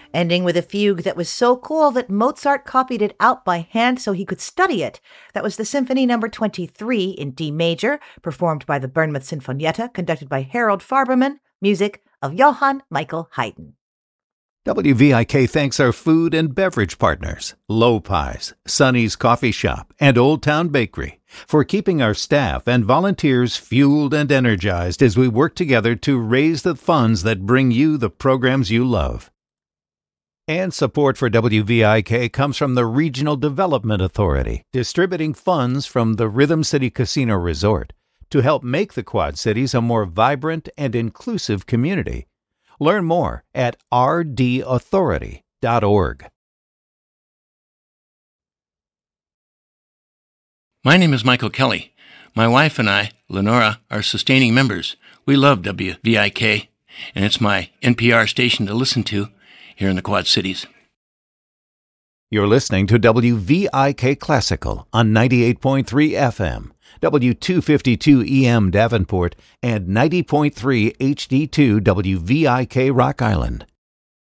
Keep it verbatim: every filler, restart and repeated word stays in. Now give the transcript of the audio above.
ending with a fugue that was so cool that Mozart copied it out by hand so he could study it. That was the Symphony Number twenty-three in D major, performed by the Bournemouth Sinfonietta, conducted by Harold Farberman, music of Johann Michael Haydn. W V I K thanks our food and beverage partners, Low Pies, Sonny's Coffee Shop, and Old Town Bakery, for keeping our staff and volunteers fueled and energized as we work together to raise the funds that bring you the programs you love. And support for W V I K comes from the Regional Development Authority, distributing funds from the Rhythm City Casino Resort to help make the Quad Cities a more vibrant and inclusive community. Learn more at r d authority dot org. My name is Michael Kelly. My wife and I, Lenora, are sustaining members. We love W V I K, and it's my N P R station to listen to here in the Quad Cities. You're listening to W V I K Classical on ninety-eight point three F M, W two fifty-two E M Davenport, and ninety point three H D two W V I K Rock Island.